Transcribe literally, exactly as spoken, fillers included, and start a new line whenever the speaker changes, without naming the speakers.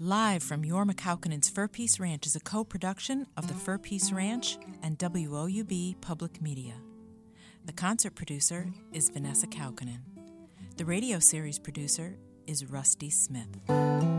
Live from Jorma Kaukonen's Fur Peace Ranch is a co-production of the Fur Peace Ranch and W O U B Public Media. The concert producer is Vanessa Kaukonen. The radio series producer is Rusty Smith.